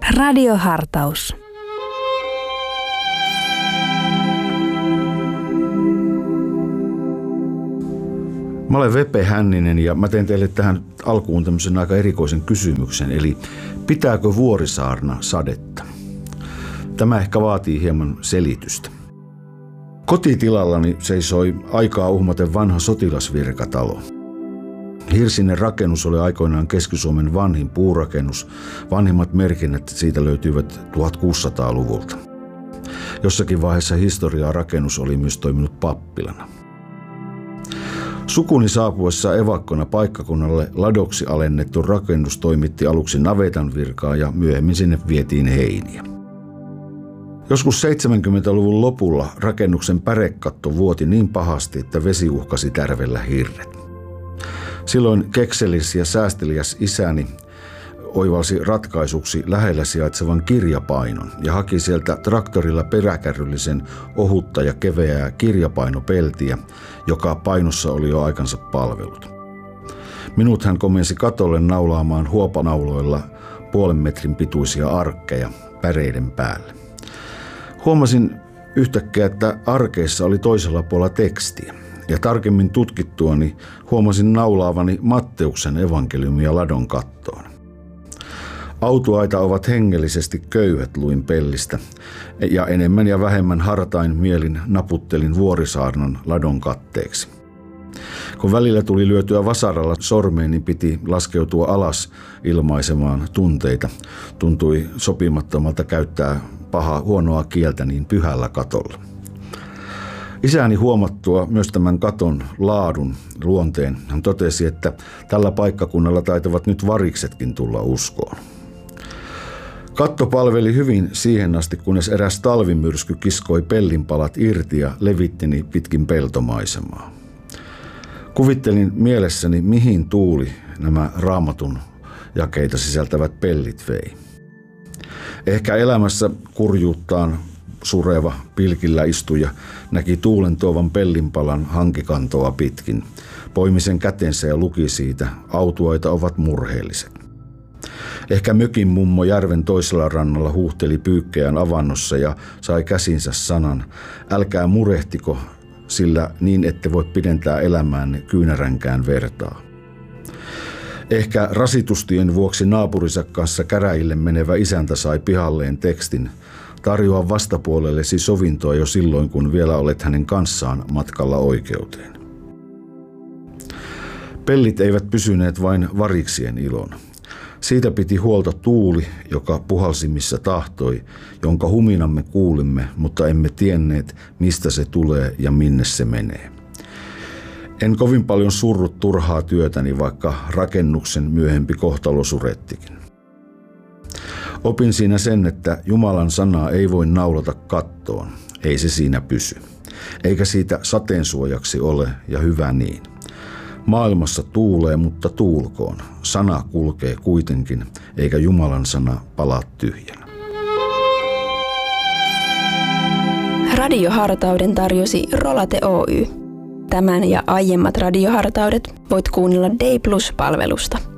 Radiohartaus. Mä olen Vepe Hänninen ja mä teen teille tähän alkuun tämmöisen aika erikoisen kysymyksen, eli pitääkö vuorisaarna sadetta? Tämä ehkä vaatii hieman selitystä. Kotitilallani seisoi aikaa uhmaten vanha sotilasvirkatalo. Hirsinen rakennus oli aikoinaan Keski-Suomen vanhin puurakennus. Vanhimmat merkinnät siitä löytyivät 1600-luvulta. Jossakin vaiheessa historiaa rakennus oli myös toiminut pappilana. Sukuni saapuessa evakkona paikkakunnalle ladoksi alennettu rakennus toimitti aluksi navetan virkaa ja myöhemmin sinne vietiin heiniä. Joskus 70-luvun lopulla rakennuksen pärekatto vuoti niin pahasti, että vesi uhkasi tärvellä hirret. Silloin kekseliäs ja säästeliäs isäni oivalsi ratkaisuksi lähellä sijaitsevan kirjapainon ja haki sieltä traktorilla peräkärryllisen ohutta ja keveää kirjapainopeltiä, joka painossa oli jo aikansa palvelut. Minut hän komensi katolle naulaamaan huopanauloilla 0,5 metrin pituisia arkkeja päreiden päälle. Huomasin yhtäkkiä, että arkeissa oli toisella puolella tekstiä. Ja tarkemmin tutkittuani huomasin naulaavani Matteuksen evankeliumia ladon kattoon. Autuaita ovat hengellisesti köyhät, luin pellistä, ja enemmän ja vähemmän hartain mielin naputtelin vuorisaarnan ladon katteeksi. Kun välillä tuli lyötyä vasaralla sormeen, niin piti laskeutua alas ilmaisemaan tunteita. Tuntui sopimattomalta käyttää huonoa kieltä niin pyhällä katolla. Isäni huomattua myös tämän katon laadun luonteen, hän totesi, että tällä paikkakunnalla taitavat nyt variksetkin tulla uskoon. Katto palveli hyvin siihen asti, kunnes eräs talvimyrsky kiskoi pellinpalat irti ja levittini pitkin peltomaisemaa. Kuvittelin mielessäni, mihin tuuli nämä Raamatun jakeita sisältävät pellit vei. Ehkä elämässä kurjuuttaan sureva pilkillä istuja näki tuulen tuovan pellinpalan hankikantoa pitkin. Poimi sen kätensä ja luki siitä, autuaita ovat murheelliset. Ehkä mökin mummo järven toisella rannalla huuhteli pyykkejään avannossa ja sai käsinsä sanan, älkää murehtiko, sillä niin ette voi pidentää elämäänne kyynäränkään vertaa. Ehkä rasitustien vuoksi naapurinsa kanssa käräjille menevä isäntä sai pihalleen tekstin, tarjoa vastapuolellesi sovintoa jo silloin, kun vielä olet hänen kanssaan matkalla oikeuteen. Pellit eivät pysyneet vain variksien ilona. Siitä piti huolta tuuli, joka puhalsi missä tahtoi, jonka huminamme kuulimme, mutta emme tienneet, mistä se tulee ja minne se menee. En kovin paljon surrut turhaa työtäni, vaikka rakennuksen myöhempi kohtalo surettikin. Opin siinä sen, että Jumalan sanaa ei voi naulata kattoon, ei se siinä pysy. Eikä siitä sateensuojaksi ole, ja hyvä niin. Maailmassa tuulee, mutta tuulkoon. Sana kulkee kuitenkin, eikä Jumalan sana palaa tyhjänä. Radiohartauden tarjosi Rolate Oy. Tämän ja aiemmat radiohartaudet voit kuunnella Day Plus-palvelusta.